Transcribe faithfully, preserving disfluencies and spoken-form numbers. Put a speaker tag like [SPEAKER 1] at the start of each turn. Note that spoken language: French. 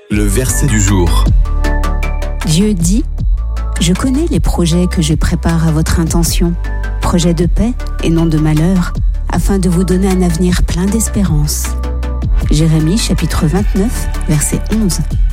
[SPEAKER 1] Le verset du jour.
[SPEAKER 2] Dieu dit : je connais les projets que je prépare à votre intention, projets de paix et non de malheur, afin de vous donner un avenir plein d'espérance. Jérémie chapitre vingt-neuf, verset onze.